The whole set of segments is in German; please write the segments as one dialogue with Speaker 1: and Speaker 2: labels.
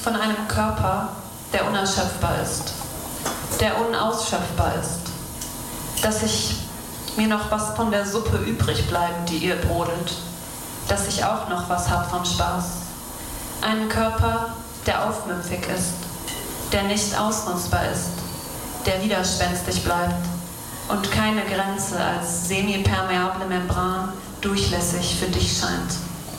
Speaker 1: von einem Körper, der unerschöpfbar ist, der unausschöpfbar ist, dass ich mir noch was von der Suppe übrig bleibt, die ihr brodelt, dass ich auch noch was hab von Spaß. Einen Körper, der aufmüpfig ist, der nicht ausnutzbar ist, der widerspenstig bleibt und keine Grenze als semipermeable Membran durchlässig für dich scheint.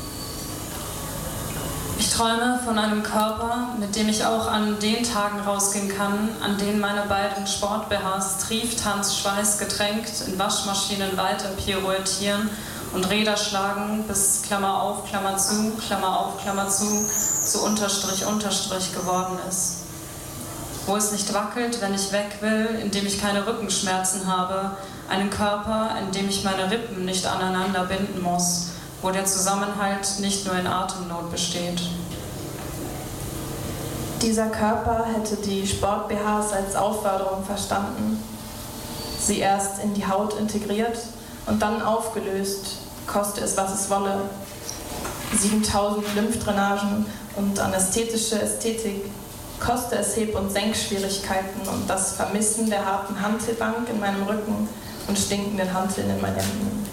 Speaker 2: Ich träume von einem Körper, mit dem ich auch an den Tagen rausgehen kann, an denen meine beiden Sport-BHs Trieftanz, Schweiß getränkt in Waschmaschinen weiter pirouettieren und Räder schlagen, bis Klammer auf, Klammer zu Unterstrich, Unterstrich geworden ist. Wo es nicht wackelt, wenn ich weg will, in dem ich keine Rückenschmerzen habe, einen Körper, in dem ich meine Rippen nicht aneinander binden muss, wo der Zusammenhalt nicht nur in Atemnot besteht.
Speaker 3: Dieser Körper hätte die Sport-BHs als Aufforderung verstanden, sie erst in die Haut integriert und dann aufgelöst, koste es, was es wolle. 7000 Lymphdrainagen und anästhetische Ästhetik, koste es Heb- und Senkschwierigkeiten und das Vermissen der harten Hantelbank in meinem Rücken und stinkenden Hanteln in meinen Händen.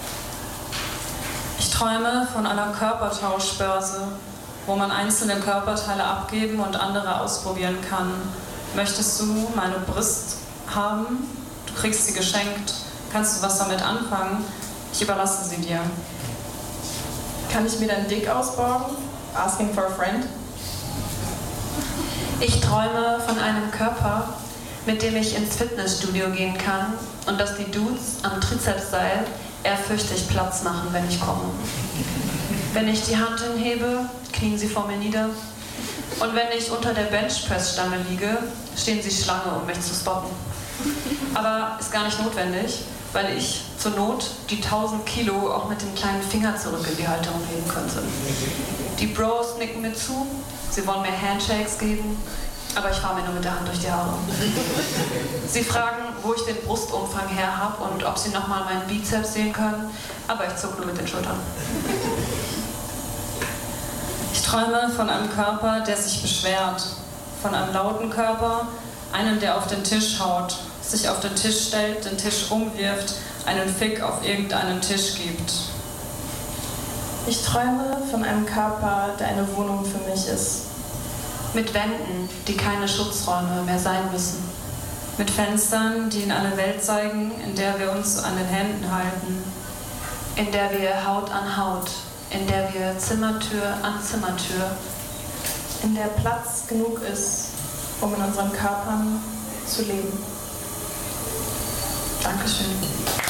Speaker 2: Ich träume von einer Körpertauschbörse, wo man einzelne Körperteile abgeben und andere ausprobieren kann. Möchtest du meine Brust haben? Du kriegst sie geschenkt. Kannst du was damit anfangen? Ich überlasse sie dir.
Speaker 3: Kann ich mir deinen Dick ausborgen? Asking for a friend?
Speaker 1: Ich träume von einem Körper, mit dem ich ins Fitnessstudio gehen kann und dass die Dudes am Trizepsseil ehrfürchtig Platz machen, wenn ich komme. Wenn ich die Hanteln hebe, knien sie vor mir nieder. Und wenn ich unter der Benchpress-Stange liege, stehen sie Schlange, um mich zu spotten. Aber ist gar nicht notwendig, weil ich zur Not die 1000 Kilo auch mit dem kleinen Finger zurück in die Halterung heben könnte. Die Bros nicken mir zu, sie wollen mir Handshakes geben, aber ich fahre mir nur mit der Hand durch die Haare. Sie fragen, wo ich den Brustumfang her habe und ob sie nochmal meinen Bizeps sehen können, aber ich zucke nur mit den Schultern.
Speaker 2: Ich träume von einem Körper, der sich beschwert, von einem lauten Körper, einem, der auf den Tisch haut, sich auf den Tisch stellt, den Tisch umwirft, einen Fick auf irgendeinen Tisch gibt.
Speaker 3: Ich träume von einem Körper, der eine Wohnung für mich ist.
Speaker 1: Mit Wänden, die keine Schutzräume mehr sein müssen.
Speaker 2: Mit Fenstern, die in eine Welt zeigen, in der wir uns an den Händen halten.
Speaker 1: In der wir Haut an Haut, in der wir Zimmertür an Zimmertür.
Speaker 3: In der Platz genug ist, um in unseren Körpern zu leben.
Speaker 1: Dankeschön.